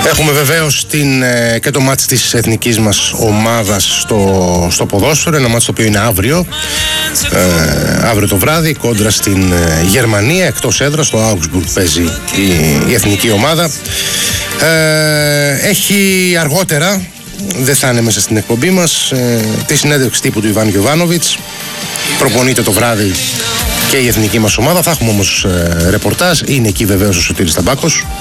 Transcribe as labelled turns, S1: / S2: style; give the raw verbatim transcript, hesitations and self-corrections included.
S1: Έχουμε βεβαίως την, ε, και το μάτς της εθνικής μας ομάδας στο, στο ποδόσφαιρο, ένα μάτς το οποίο είναι αύριο, ε, αύριο το βράδυ, κόντρα στην ε, Γερμανία, εκτός έδρας, στο Augsburg παίζει η, η εθνική ομάδα. Ε, έχει αργότερα, δεν θα είναι μέσα στην εκπομπή μας, ε, τη συνέντευξη τύπου του Ιβάν Γιοβάνοβιτς. Προπονείται το βράδυ και η εθνική μας ομάδα. Θα έχουμε όμως ε, ρεπορτάζ. Είναι εκεί βεβαίως ο Σωτήρης Ταμπάκος.